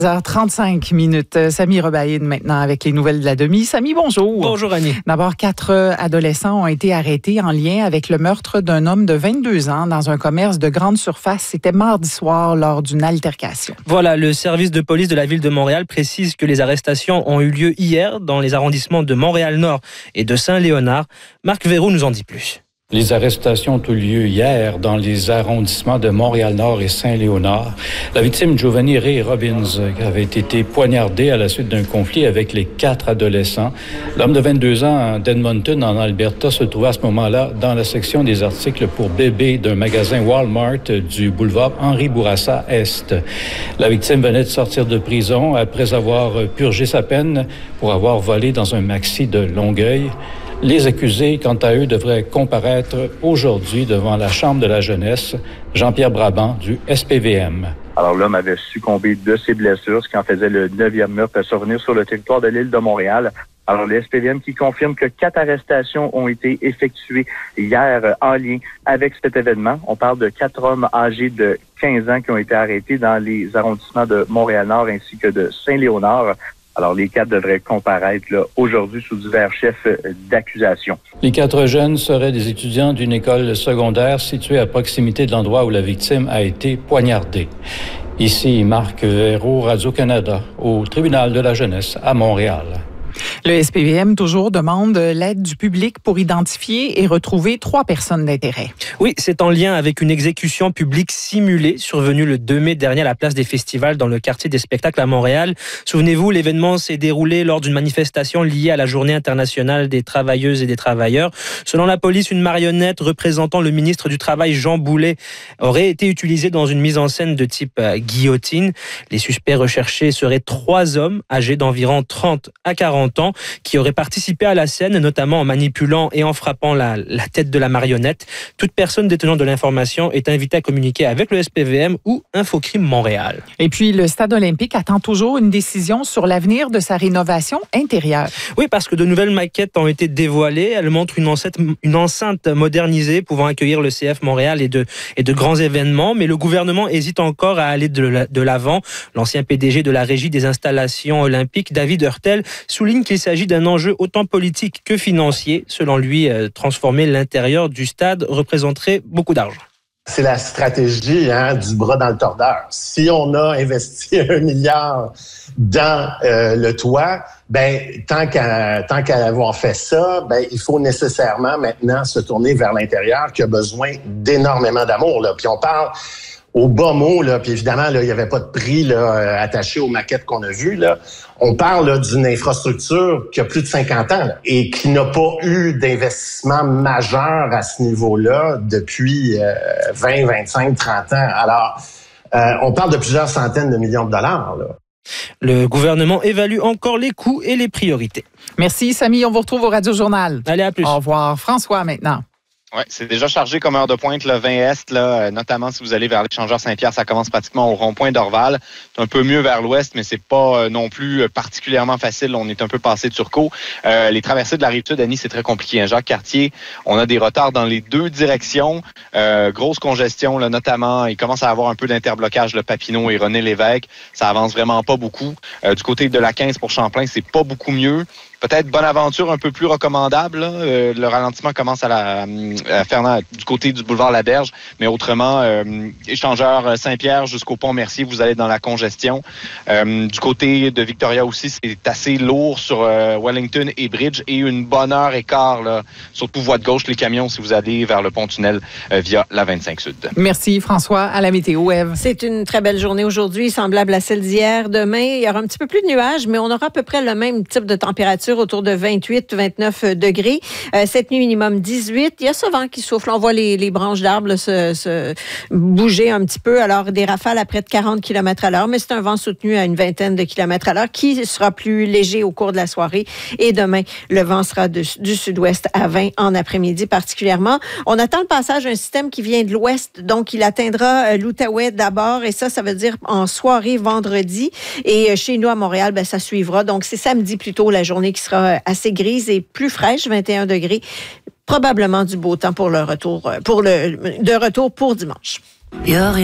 35 Samy Rebaïd maintenant avec les nouvelles de la demi. Samy, bonjour. Bonjour Annie. D'abord, 4 adolescents ont été arrêtés en lien avec le meurtre d'un homme de 22 ans dans un commerce de grande surface. C'était mardi soir lors d'une altercation. Voilà, le service de police de la ville de Montréal précise que les arrestations ont eu lieu hier dans les arrondissements de Montréal-Nord et de Saint-Léonard. Marc Véraud nous en dit plus. Les arrestations ont eu lieu hier dans les arrondissements de Montréal-Nord et Saint-Léonard. La victime, Giovanni Ray Robbins, avait été poignardé à la suite d'un conflit avec les 4 adolescents. L'homme de 22 ans d'Edmonton, en Alberta, se trouvait à ce moment-là dans la section des articles pour bébés d'un magasin Walmart du boulevard Henri Bourassa Est. La victime venait de sortir de prison après avoir purgé sa peine pour avoir volé dans un maxi de Longueuil. Les accusés, quant à eux, devraient comparaître aujourd'hui devant la Chambre de la jeunesse. Jean-Pierre Brabant du SPVM. Alors l'homme avait succombé de ses blessures, ce qui en faisait le 9e meurtre à survenir sur le territoire de l'île de Montréal. Alors le SPVM qui confirme que 4 arrestations ont été effectuées hier en lien avec cet événement. On parle de 4 hommes âgés de 15 ans qui ont été arrêtés dans les arrondissements de Montréal-Nord ainsi que de Saint-Léonard. Alors, les 4 devraient comparaître là, aujourd'hui sous divers chefs d'accusation. Les 4 jeunes seraient des étudiants d'une école secondaire située à proximité de l'endroit où la victime a été poignardée. Ici, Marc Véraud, Radio-Canada, au tribunal de la jeunesse à Montréal. Le SPVM toujours demande l'aide du public pour identifier et retrouver 3 personnes d'intérêt. Oui, c'est en lien avec une exécution publique simulée survenue le 2 mai dernier à la place des festivals dans le quartier des spectacles à Montréal. Souvenez-vous, l'événement s'est déroulé lors d'une manifestation liée à la Journée internationale des travailleuses et des travailleurs. Selon la police, une marionnette représentant le ministre du Travail, Jean Boulet, aurait été utilisée dans une mise en scène de type guillotine. Les suspects recherchés seraient 3 hommes âgés d'environ 30 à 40 ans qui auraient participé à la scène, notamment en manipulant et en frappant la tête de la marionnette. Toute personne détenant de l'information est invitée à communiquer avec le SPVM ou Infocrime Montréal. Et puis, le Stade olympique attend toujours une décision sur l'avenir de sa rénovation intérieure. Oui, parce que de nouvelles maquettes ont été dévoilées. Elles montrent une enceinte modernisée pouvant accueillir le CF Montréal et de grands événements. Mais le gouvernement hésite encore à aller de l'avant. L'ancien PDG de la Régie des installations olympiques, David Hurtel, souligne qu'il s'agit d'un enjeu autant politique que financier. Selon lui, transformer l'intérieur du stade représenterait beaucoup d'argent. C'est la stratégie du bras dans le tordeur. Si on a investi 1 milliard dans le toit, tant qu'à avoir fait ça, il faut nécessairement maintenant se tourner vers l'intérieur qui a besoin d'énormément d'amour. Puis on parle au bas mot, puis évidemment, il n'y avait pas de prix attaché aux maquettes qu'on a vues. On parle d'une infrastructure qui a plus de 50 ans et qui n'a pas eu d'investissement majeur à ce niveau-là depuis 20, 25, 30 ans. Alors, on parle de plusieurs centaines de millions de dollars. Le gouvernement évalue encore les coûts et les priorités. Merci, Samy. On vous retrouve au Radio-Journal. Allez, à plus. Au revoir. François, maintenant. Oui, c'est déjà chargé comme heure de pointe, le 20 Est, notamment si vous allez vers l'échangeur Saint-Pierre, ça commence pratiquement au rond-point d'Orval. C'est un peu mieux vers l'ouest, mais c'est pas non plus particulièrement facile. On est un peu passé de Turcot. Les traversées de la Rive-Sud, Annie, c'est très compliqué. Jacques-Cartier, on a des retards dans les 2 directions. Grosse congestion, notamment. Il commence à avoir un peu d'interblocage, le Papineau et René Lévesque. Ça avance vraiment pas beaucoup. Du côté de la 15 pour Champlain, c'est pas beaucoup mieux. Peut-être Bonaventure un peu plus recommandable. Le ralentissement commence à faire du côté du boulevard Laberge, mais autrement, échangeur Saint-Pierre jusqu'au pont Mercier, vous allez dans la congestion. Du côté de Victoria aussi, c'est assez lourd sur Wellington et Bridge et une bonne heure et quart, surtout voie de gauche, les camions, si vous allez vers le pont-tunnel via la 25 Sud. Merci François. À la météo, Ève. C'est une très belle journée aujourd'hui, semblable à celle d'hier. Demain, il y aura un petit peu plus de nuages, mais on aura à peu près le même type de température autour de 28-29 degrés. Cette nuit, minimum 18. Il y a ce vent qui souffle. On voit les branches d'arbres se bouger un petit peu. Alors, des rafales à près de 40 km à l'heure, mais c'est un vent soutenu à une vingtaine de kilomètres à l'heure qui sera plus léger au cours de la soirée. Et demain, le vent sera du sud-ouest à 20 en après-midi particulièrement. On attend le passage d'un système qui vient de l'ouest, donc il atteindra l'Outaouais d'abord. Et ça veut dire en soirée vendredi. Et chez nous à Montréal, ça suivra. Donc, c'est samedi plutôt la journée qui sera assez grise et plus fraîche, 21 degrés. Probablement du beau temps pour de retour pour dimanche.